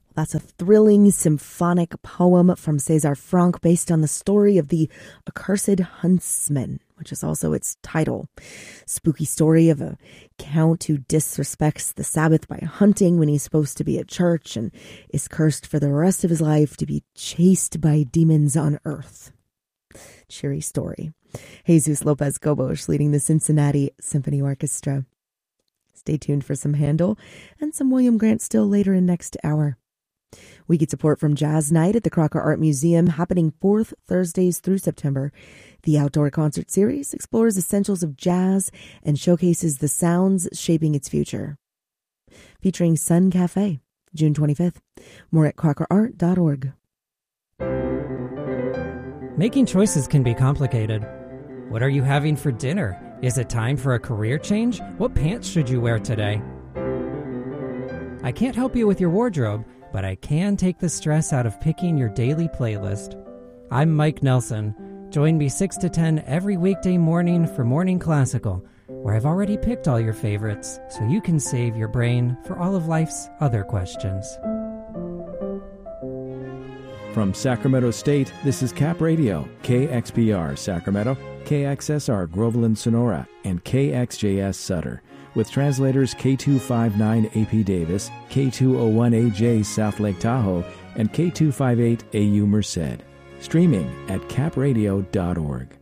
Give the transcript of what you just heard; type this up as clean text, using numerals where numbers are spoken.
That's a thrilling symphonic poem from César Franck based on the story of the Accursed Huntsman, which is also its title. Spooky story of a count who disrespects the Sabbath by hunting when he's supposed to be at church and is cursed for the rest of his life to be chased by demons on earth. Cheery story. Jesus Lopez Cobos leading the Cincinnati Symphony Orchestra. Stay tuned for some Handel and some William Grant Still later in next hour. We get support from Jazz Night at the Crocker Art Museum, happening 4th Thursdays through September. The outdoor concert series explores essentials of jazz and showcases the sounds shaping its future. Featuring Sun Cafe, June 25th. More at crockerart.org. Making choices can be complicated. What are you having for dinner? Is it time for a career change? What pants should you wear today? I can't help you with your wardrobe, but I can take the stress out of picking your daily playlist. I'm Mike Nelson. Join me 6 to 10 every weekday morning for Morning Classical, where I've already picked all your favorites, so you can save your brain for all of life's other questions. From Sacramento State, this is Cap Radio, KXPR Sacramento, KXSR Groveland Sonora, and KXJS Sutter, with translators K259 AP Davis, K201AJ South Lake Tahoe, and K258 AU Merced. Streaming at capradio.org.